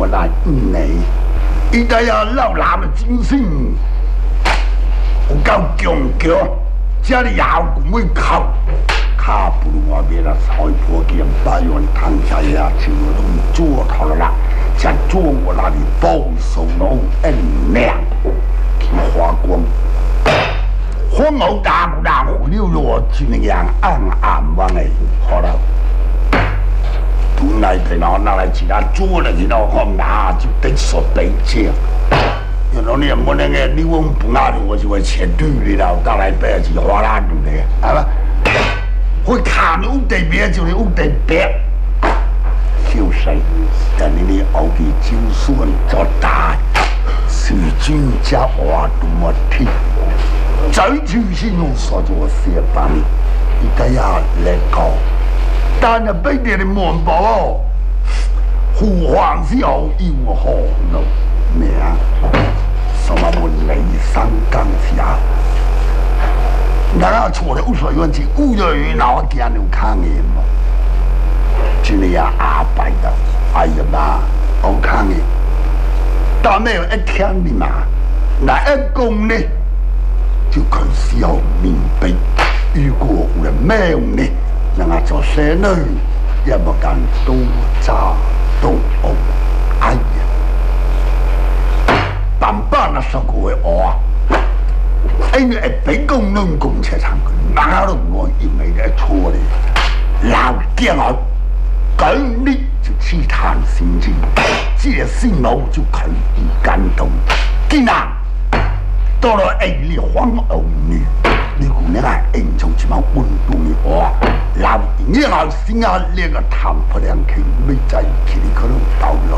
我来你，伊在呀老男的精神，有够强强，这里摇滚会靠，卡不如我别了菜脯见百元躺下呀，就拢做头了啦，才做我那里保守侬恩亮，去花光。黄牛大鼓大鼓溜落，就那样暗暗往诶，好了。本来电脑拿来其他做了，然后我拿就得说得讲。然后你也没那个，你问不拿的，我就会切对的了，到来白是花拉住的，係嘛？會看屋地邊就是屋地邊，小細，但你後期就算做大，是專家話都冇聽。最初先用所做寫版，而家也嚟講，但係俾你哋瞞報，胡黃之後要何路咩啊？什麼門離生更下？那錯的污水問題，污咗哪見到看嘅嘛？今年也阿伯的，哎呀媽，好看嘅，但沒有一天的嘛，那一公呢？就可需要明白，如果有人沒有呢，那我做些呢，也不敢多扎多哦，哎呀，但那說過嘅話，因為俾工人公車場，哪都我認為係錯嘅，老驚我，咁你就去談心情，這心路就可以感動，竟然。到了你黃牛女，你姑娘啊，應從這麼運動的話，老你老先啊，那個談不良氣，沒在一起，你可能到